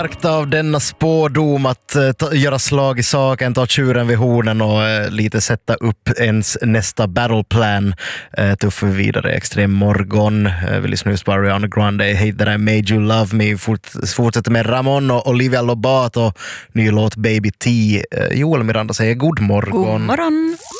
Av denna spådom att göra slag i saken, ta tjuren vid hornen och lite sätta upp ens nästa battleplan. Tuffar vi vidare Extrem Morgon. Vi lyssnar just på Ariana Grande, Hate That I Made You Love Me. Fortsätter med Ramon och Olivia Lobato, ny låt Baby T. Joel Miranda säger god morgon. God morgon.